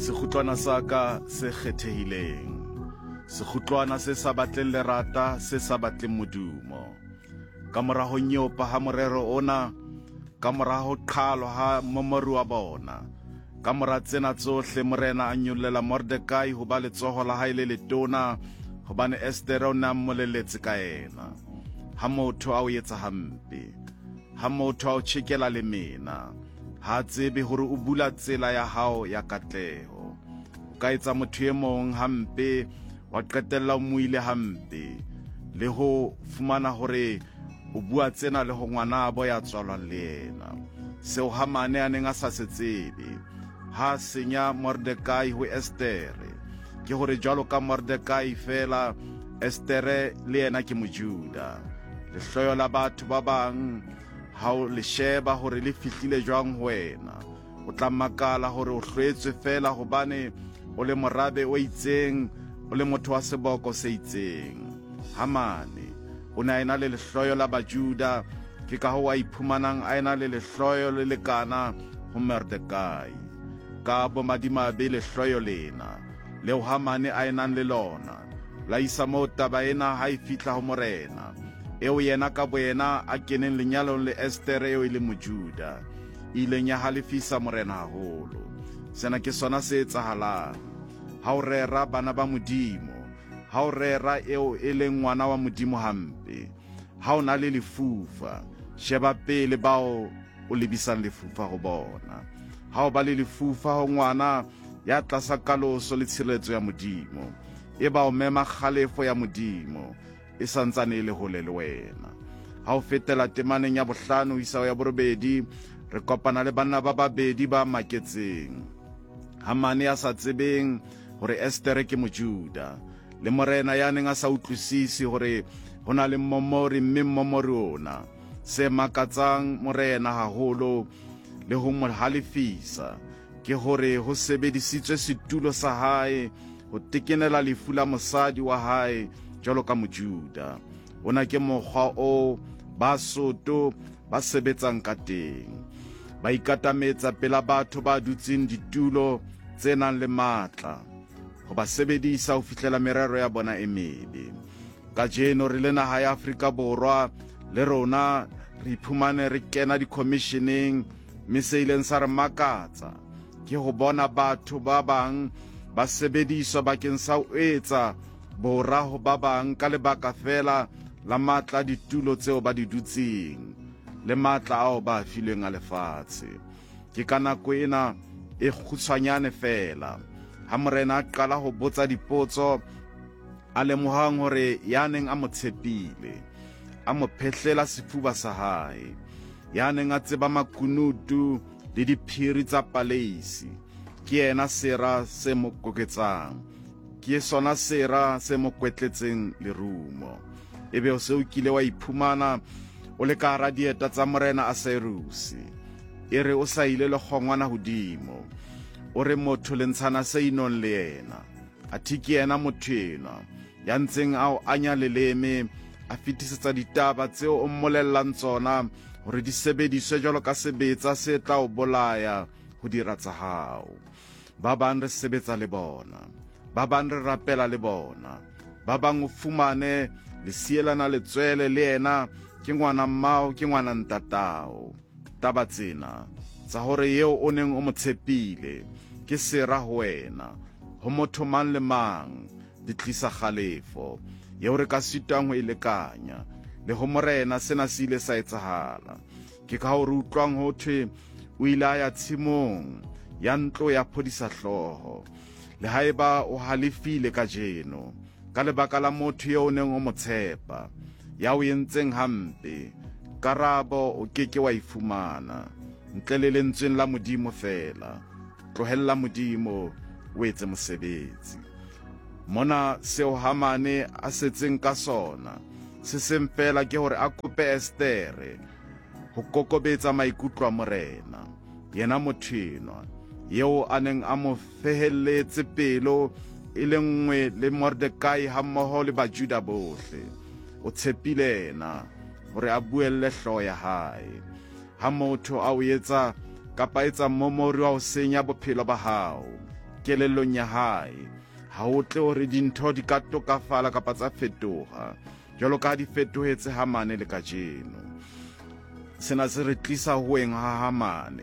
Sekhutlwana sa ka se kgethehileng, sekhutlwana se sa batleng lerata, se sa batleng modumo. Ka mora ho nyopa ha morero ona, ka mora ho qhalwa ha momoru wa bona, ka mora tsena tsohle morena a nyollela Mordekai ho ba letsoho la hae le letona, hobane Estere o na mmolelletse ka ena. Ha motho a o etsa hampe, ha motho a o tjhekela le mena, ha tsebe hore o bula tsela ya hao ya katleho. O ka etsa motho e mong hampe, wa qetella o mo ile hampe, le ho fumana hore o bua tsena le ho ngwanabo ya tswalwang le yena. Seo Hamane a neng a sa se tsebe, ha senya Mordekai ho Estere, ke hore jwalo ka Mordekai fela, Estere le yena ke Mojuda. Lehloyo la batho ba bang, ha o le sheba hore le fihlile jwang ho wena, o tla makala hore o hlwetswe fela hobane o le morabe o itseng, o le motho wa seboko se itseng. Hamane o ne a ena le lehloyo la Bajuda, ke ka ho a iphumanang a ena le lehloyo le lekana ho Mordekai. Ka bomadimabe lehloyo lena, leo Hamane a enang le lona, la isa moo taba ena ha e fihla ho morena, eo yena ka boena a keneng lenyalong le Estere eo e le Mojuda, ileng ya halefisa morena haholo. Sena ke sona se etsahalang ha o rera bana ba Modimo, ha o rera eo e leng ngwana wa Modimo hampe. Ha o na le lefufa, sheba pele bao o lebisang lefufa ho bona. Ha o ba le lefufa ho ngwana ya tlasa kaloso le tshireletso ya Modimo, e ba o mema kgalefo ya Modimo, e santsane e le hole le wena. Ha o fetela temaneng ya bohlano ho isa ya borobedi, re kopana le banna ba babedi ba maketseng. Hamane ya sa tsebeng hore Estere ke Mojuda, le morena ya neng a sa utlwisisi hore ho na le mmomori, mme mmomori ona se makatsang morena haholo le ho mo halefisa, ke hore ho sebedisitswe setulo sa hae ho tekenela lefu la mosadi wa hae jwalo ka Mojuda. Ona ke mokgwa o Basotho ba sebetsang ka teng, ba ikatametsa pela batho ba dutseng ditulo tse nang le matla, ho ba sebedisa ho fihlela merero ya bona e mebe. Kajeno re le naha ya Afrika Borwa, le rona re iphumane re kena di-commissioneng, mme se ileng sa re makatsa ke ho bona batho ba bang ba sebediswa bakeng sa ho etsa bora ho ba bang ka lebaka fela la matla ditulo tseo ba di dutseng, le matla ao ba filweng a lefatshe. Ke ka nako ena e kgutshwanyane fela, ha morena a qala ho botsa dipotso, a lemohang hore ya neng a mo tshepile, a mo phehlela sefuba sa hae, ya neng a tseba makunutu le diphiri tsa Paleisi, ke yena sera se mo koketsang, ke sona sera se mo kwetletseng lerumo. Ebe o se o kile wa iphumana o le ka hara dieta tsa morena Aserusi, e re o sa ile le kgongwana hodimo, o re motho le ntshana se inong le yena, athe ke yena motho enwa ya ntseng ao anya leleme, a fetisetsa ditaba tseo o mmolellang tsona hore di sebediswe jwalo ka sebetsa se tla o bolaya ho dira tsa hao. Ba bang re sebetsa le bona, ba bang re rapela le bona, ba bang o fumane le sielana letswele le yena, ke ngwana mmao, ke ngwana ntatao. Taba tsena tsa hore eo o neng o mo tshepile ke sera ho wena, ho motho mang le mang, di tlisa kgalefo yeo re ka sitwang ho e lekanya. Le ho morena sena se ile sa etsahala, ke ka ho re utlwang ho thwe o ile a ya tshimong ya ntlo ya phodisa hlooho. Le haeba o halefile kajeno ka lebaka la motho eo o neng o mo tshepa, ya o entseng hampe, karabo o keke wa ifumana, ntle le lentsweng la Modimo fela. Tlohella Modimo o etse mosebetsi. Mona seo Hamane a setseng ka sona, se seng fela ke hore a kope Estere ho kokobetsa maikutlo a morena, yena motho enwa yeo a neng a mo fehelletse pelo e le nngwe le Mordekai hammoho le Bajuda bohle. O tshepile ena hore a buelle hlooho ya hae. Ha motho a o etsa kapa etsa mmomori wa ho senya bophelo ba hao, kelellong ya hae ha o tle hore dintho di ka tokafala kapa tsa fetoha jwalo ka di fetohetse Hamane le kajeno. Sena se re tlisa ho eng ha Hamane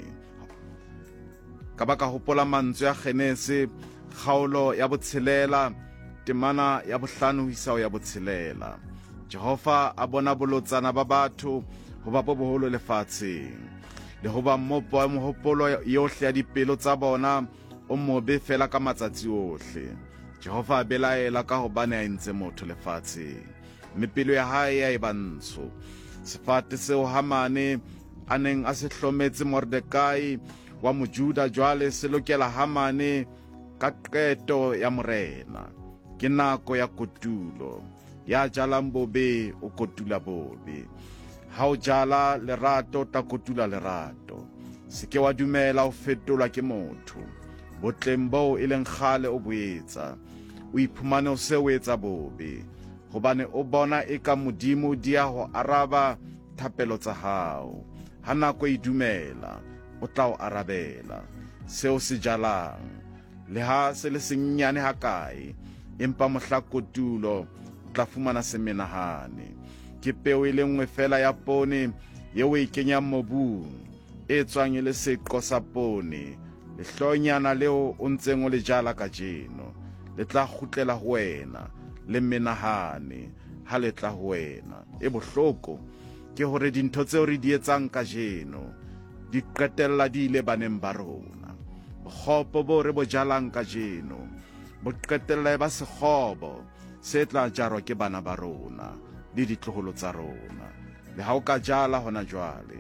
ka baka hopola mantswe ya Genese kgaolo ya botshelela temana ya bohlano ho isa ho ya botshelela. Jehova a bona bolotsana ba batho ho ba bo boholo lefatsheng le ho ba mmopo ya mohopolo yohle ya dipelo tsa bona o mobe fela ka matsatsi ohle. Jehova a belaela ka hobane a entse motho lefatsheng, mme pelo ya hae ya eba ntsho. Sefate seo Hamane a neng a se hlometse Mordekai wa Mojuda jwale se lokela Hamane ka qeto ya morena. Ke nako ya kotulo, ya jalang bobe o kotula bobe. Ha o jala lerato ta kotula lerato. Seke wa dumela o fetolwa ke motho. Botleng boo e leng kgale o boetsa, o iphumane o se o etsa bobe, hobane o bona e ka Modimo dia ho araba thapelo tsa hao. Ha nako e dumela, o tla o arabela seo se jalang, le ha se le senyane hakae, empa mohla kotulo o tla fumana semenahane. Ke peo e le nngwe fela ya pone eo e kenyang mobung, e tswang e le seqo sa pone. Lehlonyana leo o ntseng o le jala kajeno le tla kgutlela ho wena le menahane ha le tla ho wena. E bohloko ke hore dintho tseo re di etsang kajeno di qetella di ile baneng ba rona. Bokgopo bo re bo jalang kajeno bo qetella ba sekgobo se tla jarwa ke bana ba rona le ditloholo tsa rona. Le ha o ka jala hona jwale,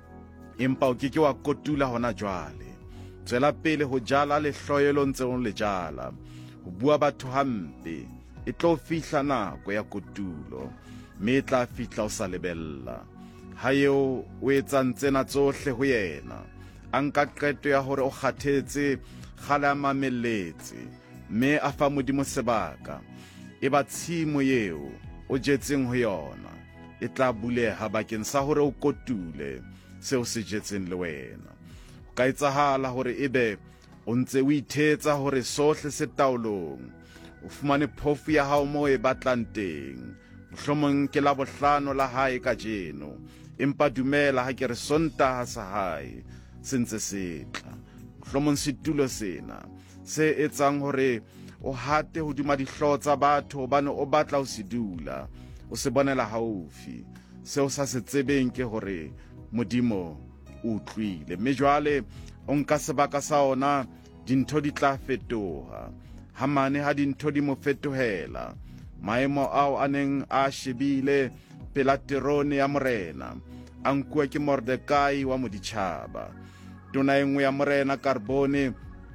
empa o ke wa kotula hona jwale. Tswela pele ho jala lehloyelo ntse o le jala, ho bua batho hampe. E tlo fihla nako ya kotulo, mme e tla fihla o sa lebella. Ha eo o etsang tsena tsohle ho yena, a nka qeto ya hore o kgathetse kgale a mamelletse, mme a fa Modimo sebaka. E ba tshimo eo o jetseng ho yona e tla buleha bakeng sa hore o kotule seo se jetseng le wena. Ho ka etsahala hore ebe o ntse o ithetsa hore sohle se taolong, o fumane phofu ya hao moo e batlang teng. Mohlomong ke Labohlano la hae kajeno, empa dumela ha ke re Sontaha sa hae se ntse se tla. Mohlomong setulo sena se etsang hore o hate hodima dihlooho tsa batho hobane o batla ho se dula, o se bonela haufi. Seo sa se tsebeng ke hore Modimo o utlwile, mme jwale o nka sebaka sa ona, dintho di tla fetoha. Hamane ha dintho di mo fetohela, maemo ao a neng a shebile pela terone ya morena a nkuwa ke Mordekai wa moditjhaba. Tona e nngwe ya morena Karbone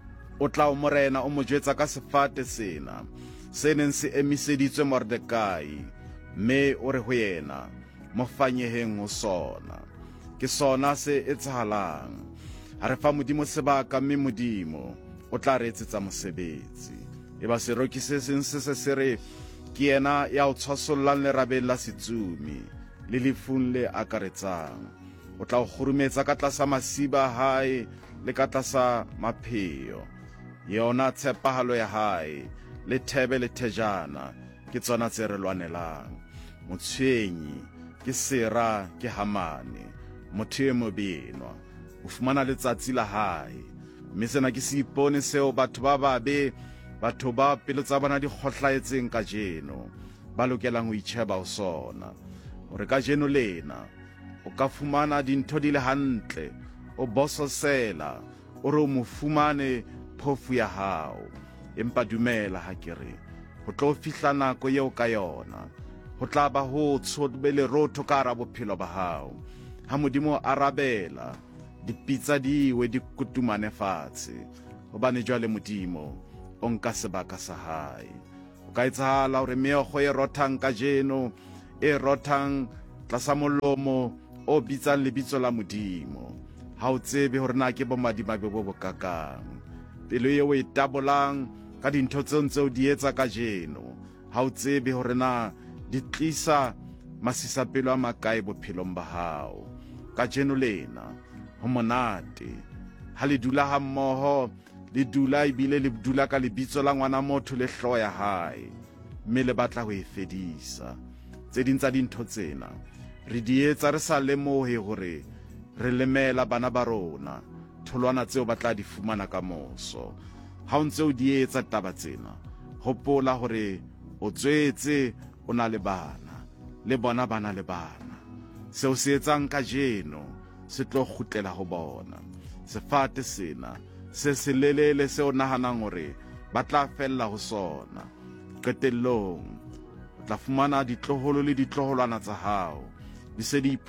o tla o morena o mo jwetsa ka sefate sena se neng se emiseditswe Mordekai, mme o re ho yena mofanyeheng ho sona. Ke sona se etsahalang. Ha re fa Modimo sebaka, mme Modimo o tla re etsetsa mosebetsi. E ba seroki se seng se re ke yena ya o tshwasollang lerabeng la setsumi le lefung le akaretsang. O tla o kgurumetsa ka tlasa masiba a hae le ka tlasa mapheo. Yona tshepahalo ya hae le thebe le thejana ke tsona tse re lwanelang. Motshwenyi ke Sera, ke Hamane, motho e mobenwa o fumana letsatsi la hae. Mme sena ke seipone seo batho ba babe, batho ba pelo tsa bona di kgohlaetseng kajeno, ba lokelang ho itjheba ho sona. Hore kajeno lena o ka fumana dintho di le hantle, o bososela o re o mo fumane phofu ya hao. Empa dumela ha ke re ho tlo fihla nako eo ka yona, ho tla ba ho tshobe lerotho ka hara bophelo ba hao. Ha Modimo arabela, dipitsa diwe di kutumane fatshe, hobane jwale Modimo o nka sebaka sa hae. O ka etsahala hore meokgo e rothang kajeno, e rothang tlasa molomo o bitsang lebitso la Modimo. Ha o tsebe hore na ke bomadimabe bo bokakang. Pelo eo e tabolang ka dintho tseo ntse o di etsa kajeno, ha o tsebe hore na di tlisa masisapelo a makae bophelong ba hao. Kajeno lena ho monate, ha le dula ha mmoho le dula ebile le dula ka lebitso la ngwana motho le hlooho ya hae, mme le batla ho e fedisa. Tse ding tsa dintho tsena re di etsa re sa lemohe hore re lemela bana ba rona tholwana tseo ba tla di fumana ka moso. Ha o ntse o di etsa taba tsena, hopola hore o tswetse o na le bana, le bona bana le bana. Seo se etsang kajeno se tlo kgutlela ho bona. Sefate sena se selelele seo nahanang hore ba tla fella ho sona, qetellong o tla fumana ditloholo le ditloholwana tsa hao di se di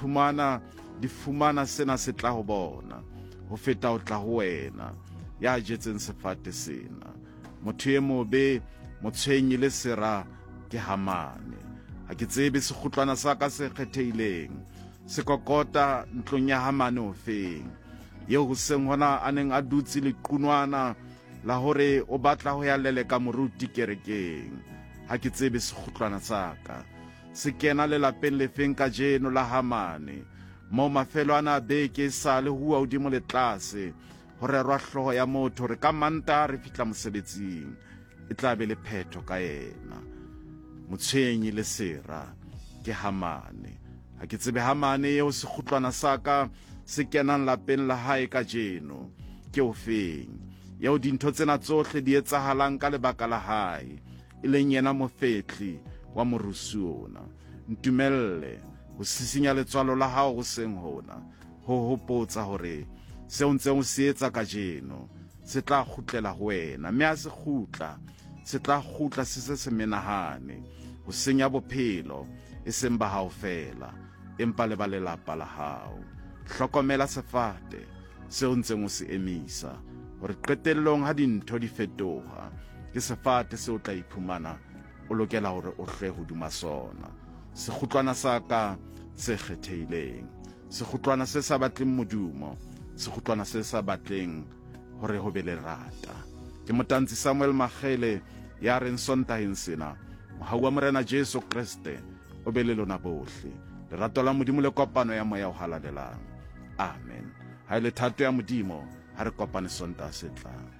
fumana sena se tla ho bona, ho feta o tla ho wena ya jetseng sefate sena. Motho e mobe motshwenyi le sera ke Hamane. Ha ke tsebe sekgutlwana sa ka se kgethehileng se kokota ntlong ya Hamane o feng, yeo hoseng hona a neng a dutse lequnwana la hore o batla ho ya leleka moruti kerekeng. Ha ke tsebe sekgutlwana sa ka se kena lelapeng le feng kajeno la Hamane, mo mafelo ana a beke sa le hua hodimo le tlase ho rerwa hlooho ya motho re ka Mantaha re fihla mosebetsing e tla be le phetho ka yena. Motshwenyi le sera ke Hamane. Ha ke tsebe Hamane eo sekgutlwana sa ka se kenang lapeng la hae kajeno ke o feng, yeo dintho tsena tsohle di etsahalang ka lebaka la hae, e leng yena mofetli wa morusi ona. Ntumelle ho sisinya letswalo la hao hoseng hona, ho hopotsa hore seo ntseng o se etsa kajeno se tla kgutlela ho wena, mme ha se kgutla se tla kgutla se se menahane ho senya bophelo e seng ba hao fela, empa le ba lelapa la hao. Hlokomela sefate seo ntseng o se emisa, hore qetellong ha dintho di fetoha ke sefate seo tla iphumana o lokela hore o hle hodima sona. Sekgutlwana sa ka se kgethehileng, sekgutlwana se sa batleng modumo, sekgutlwana se sa batleng hore ho be le rata. Ke Motanzi Samuel Magele ya reng Sontaheng sena, mohau wa Morena Jesu Kriste o be le lona bohle. Lerato la Modimo le kopano ya moya o halalelang. Amen. Ha ile thato ya Modimo ha re kopane Sontaha se tlang.